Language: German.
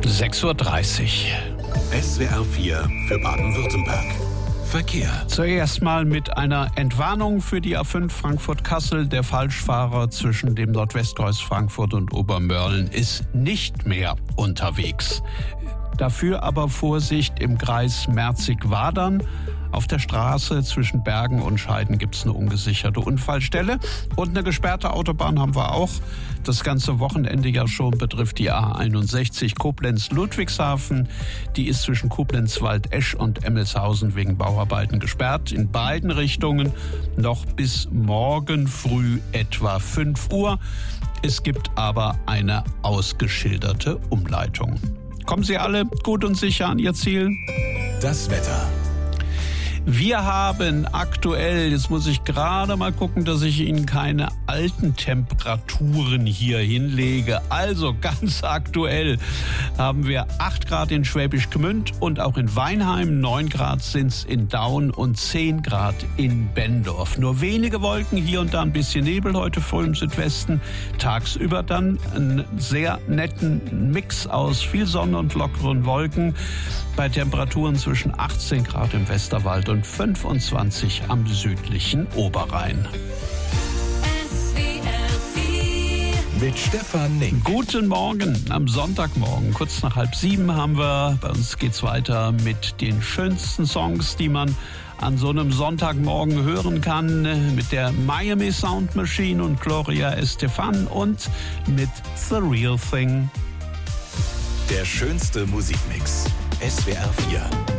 6:30 Uhr. SWR 4 für Baden-Württemberg. Verkehr. Zuerst mal mit einer Entwarnung für die A5 Frankfurt-Kassel. Der Falschfahrer zwischen dem Nordwestkreuz Frankfurt und Obermörlen ist nicht mehr unterwegs. Dafür aber Vorsicht im Kreis Merzig-Wadern. Auf der Straße zwischen Bergen und Scheiden gibt es eine ungesicherte Unfallstelle. Und eine gesperrte Autobahn haben wir auch. Das ganze Wochenende ja schon betrifft die A61 Koblenz-Ludwigshafen. Die ist zwischen Koblenz-Waldesch und Emmelshausen wegen Bauarbeiten gesperrt. In beiden Richtungen noch bis morgen früh etwa 5 Uhr. Es gibt aber eine ausgeschilderte Umleitung. Kommen Sie alle gut und sicher an Ihr Ziel? Das Wetter. Wir haben aktuell, jetzt muss ich gerade mal gucken, dass ich Ihnen keine alten Temperaturen hier hinlege. Also ganz aktuell haben wir 8 Grad in Schwäbisch Gmünd und auch in Weinheim. 9 Grad sind es in Daun und 10 Grad in Benndorf. Nur wenige Wolken, hier und da ein bisschen Nebel heute früh im Südwesten. Tagsüber dann einen sehr netten Mix aus viel Sonne und lockeren Wolken. Bei Temperaturen zwischen 18 Grad im Westerwald und 25 am südlichen Oberrhein. Mit Stefan Nink. Guten Morgen am Sonntagmorgen. Kurz nach 6:30 haben wir. Bei uns geht's weiter mit den schönsten Songs, die man an so einem Sonntagmorgen hören kann. Mit der Miami Sound Machine und Gloria Estefan und mit The Real Thing. Der schönste Musikmix. SWR 4.